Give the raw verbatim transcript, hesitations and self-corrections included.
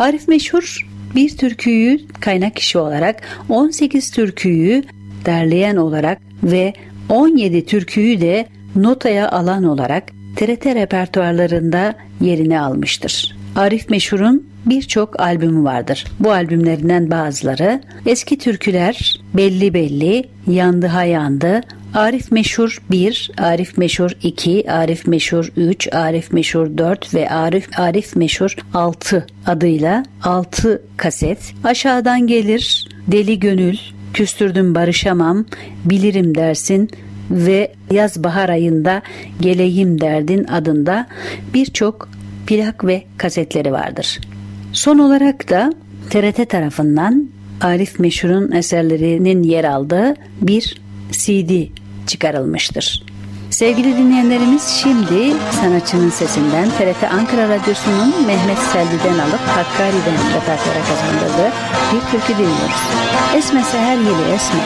Arif Meşhur bir türküyü kaynak kişi olarak, on sekiz türküyü derleyen olarak ve on yedi türküyü de notaya alan olarak T R T repertuarlarında yerini almıştır. Arif Meşhur'un birçok albümü vardır. Bu albümlerinden bazıları Eski Türküler, Belli Belli, Yandı Ha Yandı, Arif Meşhur bir, Arif Meşhur iki, Arif Meşhur üç, Arif Meşhur dört ve Arif Arif Meşhur altı adıyla altı kaset. Aşağıdan Gelir, Deli Gönül, Küstürdüm Barışamam, Bilirim Dersin ve Yaz Bahar Ayında Geleyim Derdin adında birçok plak ve kasetleri vardır. Son olarak da T R T tarafından Arif Meşhur'un eserlerinin yer aldığı bir C D çıkarılmıştır. Sevgili dinleyenlerimiz, şimdi sanatçının sesinden T R T Ankara Radyosu'nun Mehmet Selvi'den alıp Hakkari'den repertuara kazandırdığı bir türkü dinliyoruz. Esme seher yeli esme,